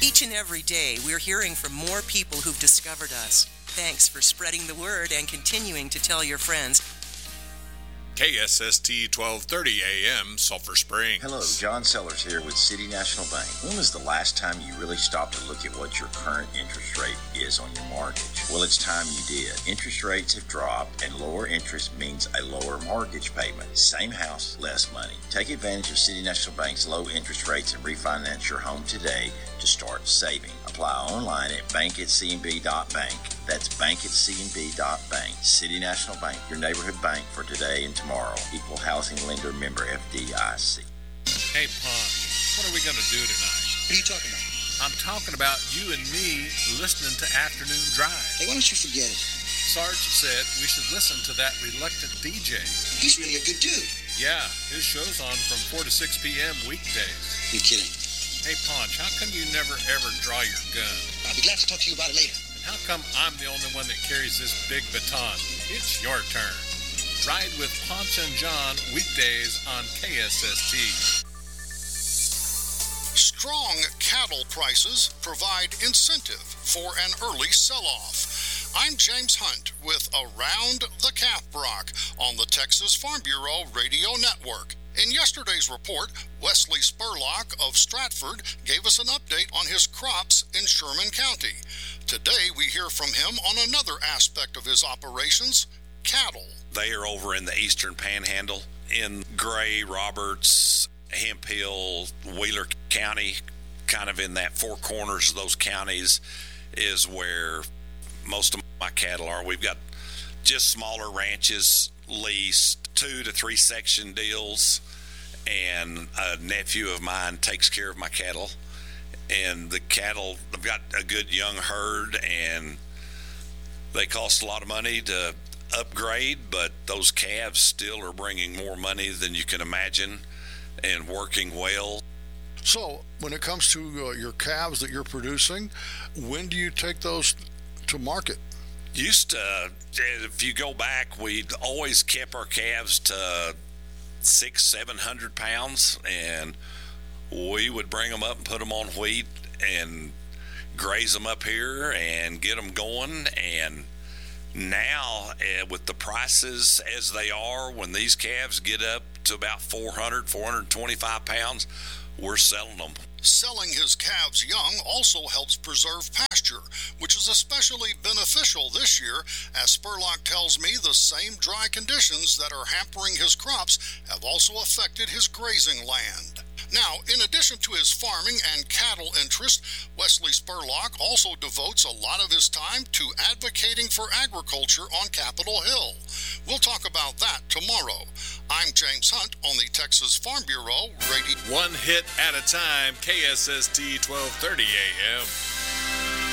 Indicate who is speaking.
Speaker 1: Each and every day, we're hearing from more people who've discovered us. Thanks for spreading the word and continuing to tell your friends.
Speaker 2: KSST 1230 AM, Sulphur Springs.
Speaker 3: Hello, John Sellers here with City National Bank. When was the last time you really stopped to look at what your current interest rate is on your mortgage? Well, it's time you did. Interest rates have dropped, and lower interest means a lower mortgage payment. Same house, less money. Take advantage of City National Bank's low interest rates and refinance your home today to start saving. Apply online at bank@cnb.bank. That's bank@cnb.bank. City National Bank, your neighborhood bank for today and tomorrow. Equal housing lender, member FDIC.
Speaker 4: Hey, Punk, what are we going to do tonight?
Speaker 5: What are you talking about?
Speaker 4: I'm talking about you and me listening to Afternoon Drive.
Speaker 5: Hey, why don't you forget it?
Speaker 4: Sarge said we should listen to that reluctant DJ.
Speaker 5: He's really a good dude.
Speaker 4: Yeah, his show's on from 4 to 6 p.m. weekdays.
Speaker 5: You kidding?
Speaker 4: Hey, Punch, how come you never ever draw your gun?
Speaker 5: I'll be glad to talk to you about it later.
Speaker 4: And how come I'm the only one that carries this big baton? It's your turn. Ride with Ponch and John weekdays on KSST.
Speaker 6: Strong cattle prices provide incentive for an early sell-off. I'm James Hunt with Around the Caprock on the Texas Farm Bureau Radio Network. In yesterday's report, Wesley Spurlock of Stratford gave us an update on his crops in Sherman County. Today, we hear from him on another aspect of his operations, cattle.
Speaker 7: They are over in the eastern panhandle in Gray, Roberts, Hemphill, Wheeler County, kind of in that four corners of those counties is where most of my cattle are. We've got just smaller ranches leased, 2 to 3 section deals, and a nephew of mine takes care of my cattle. And the cattle, I've got a good young herd, and they cost a lot of money to upgrade, but those calves still are bringing more money than you can imagine and working well.
Speaker 8: So when it comes to your calves that you're producing, when do you take those to market?
Speaker 7: Used to, if you go back, we'd always kept our calves to 600-700 pounds, and we would bring them up and put them on wheat and graze them up here and get them going. And now, with the prices as they are, when these calves get up to about 425 pounds, we're selling them.
Speaker 6: Selling his calves young also helps preserve pasture, which is especially beneficial this year, as Spurlock tells me the same dry conditions that are hampering his crops have also affected his grazing land. Now, in addition to his farming and cattle interest, Wesley Spurlock also devotes a lot of his time to advocating for agriculture on Capitol Hill. We'll talk about that tomorrow. I'm James Hunt on the Texas Farm Bureau Radio.
Speaker 2: One hit at a time, KSST 1230 AM.